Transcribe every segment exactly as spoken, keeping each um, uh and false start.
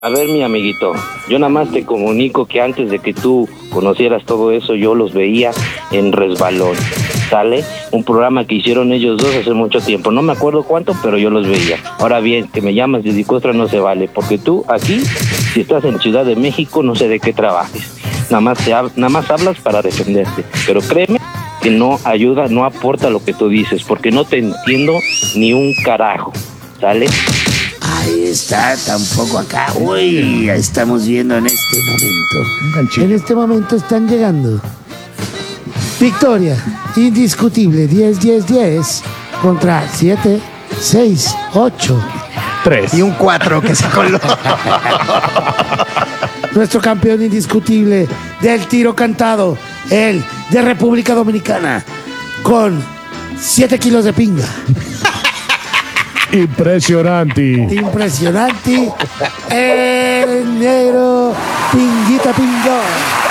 A ver, mi amiguito, yo nada más te comunico que antes de que tú conocieras todo eso, yo los veía en Resbalón, ¿sale? Un programa que hicieron ellos dos hace mucho tiempo, no me acuerdo cuánto, pero yo los veía. Ahora bien, que me llamas de Dicostra no se vale, porque tú aquí, si estás en Ciudad de México, no sé de qué trabajes. Nada más, te, nada más hablas para defenderte, pero créeme que no ayuda, no aporta lo que tú dices, porque no te entiendo ni un carajo, ¿sale? Ahí está, tampoco acá. Uy, estamos viendo en este momento. En este momento están llegando. Victoria, indiscutible, diez, diez, diez contra siete, seis, ocho, tres. Y un cuatro que se coló. Nuestro campeón indiscutible del tiro cantado, el de República Dominicana, con siete kilos de pinga. Impresionante. Impresionante. El negro Pinguita Pingón.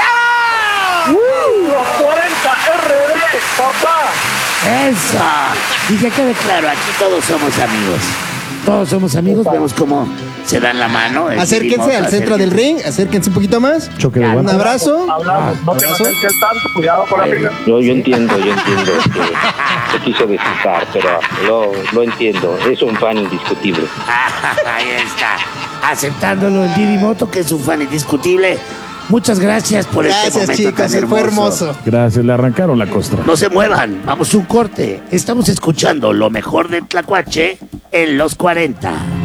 ¡Uh! cuarenta R D, papá. Eso. Y que quede claro, aquí todos somos amigos. Todos somos amigos. Vemos cómo se dan la mano. Acérquense al centro del ring, acérquense un poquito más. Choque de Un guantes. abrazo. Hablamos, no te me abrazo. acerques tanto, cuidado con la pinga. Yo, yo entiendo, yo entiendo que te quiso descitar, pero lo, lo entiendo, es un fan indiscutible. Ahí está. Aceptándolo el Didi Moto, que es un fan indiscutible. Muchas gracias por este Gracias, momento chicos, tan fue hermoso. Gracias, le arrancaron la costra. No se muevan, vamos a un corte. Estamos escuchando lo mejor de Tlacuache en los cuarenta.